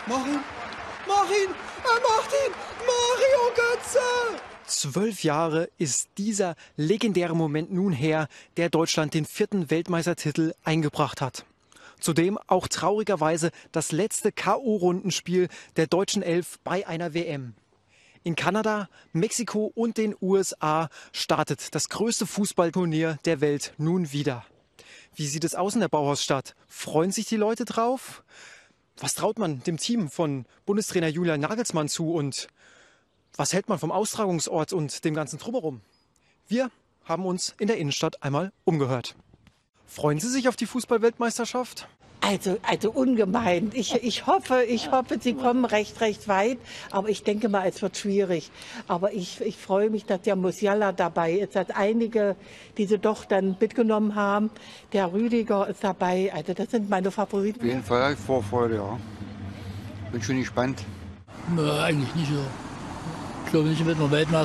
Mach ihn! Mach ihn! Er macht ihn! Mario Götze! 12 Jahre ist dieser legendäre Moment nun her, der Deutschland den 4. Weltmeistertitel eingebracht hat. Zudem auch traurigerweise das letzte K.O.-Rundenspiel der deutschen Elf bei einer WM. In Kanada, Mexiko und den USA startet das größte Fußballturnier der Welt nun wieder. Wie sieht es aus in der Bauhausstadt? Freuen sich die Leute drauf? Was traut man dem Team von Bundestrainer Julian Nagelsmann zu und was hält man vom Austragungsort und dem ganzen Drumherum? Wir haben uns in der Innenstadt einmal umgehört. Freuen Sie sich auf die Fußball-Weltmeisterschaft? Also ungemein. Ich hoffe, sie kommen recht weit. Aber ich denke mal, es wird schwierig. Aber ich freue mich, dass der Musiala dabei ist. Dass einige, die sie doch dann mitgenommen haben. Der Rüdiger ist dabei. Also das sind meine Favoriten. Auf jeden Fall Vorfreude, ja. Bin schon gespannt. Eigentlich nicht so. Ich glaube nicht, wird noch Weltmeister.